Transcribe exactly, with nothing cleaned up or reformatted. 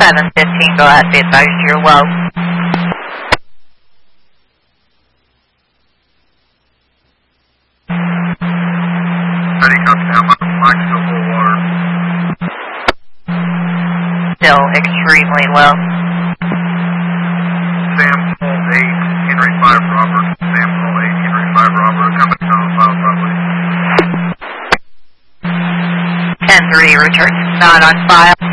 seven fifteen, go ahead, be advised you're low. Ready, copy now, my mic's still full of water. Still extremely low. Sam Paul eight, Henry five Robert. Sam Paul eight, Henry five Robert, coming down file properly. ten three, return not on file.